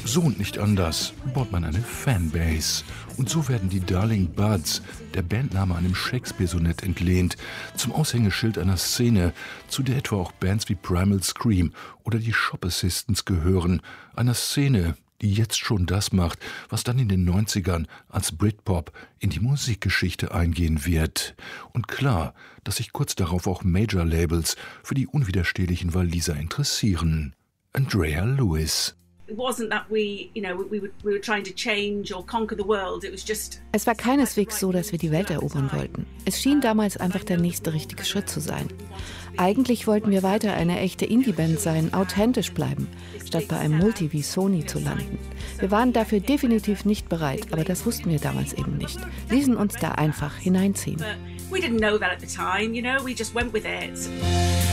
So und nicht anders baut man eine Fanbase. Und so werden die Darling Buds, der Bandname einem Shakespeare-Sonett entlehnt, zum Aushängeschild einer Szene, zu der etwa auch Bands wie Primal Scream oder die Shop Assistants gehören. Einer Szene, die jetzt schon das macht, was dann in den 90ern als Britpop in die Musikgeschichte eingehen wird. Und klar, dass sich kurz darauf auch Major-Labels für die unwiderstehlichen Waliser interessieren. Andrea Lewis. Es war keineswegs so, dass wir die Welt erobern wollten. Es schien damals einfach der nächste richtige Schritt zu sein. Eigentlich wollten wir weiter eine echte Indie-Band sein, authentisch bleiben, statt bei einem Multi wie Sony zu landen. Wir waren dafür definitiv nicht bereit, aber das wussten wir damals eben nicht. Ließen uns da einfach hineinziehen. We didn't know that at the time, we just went with it.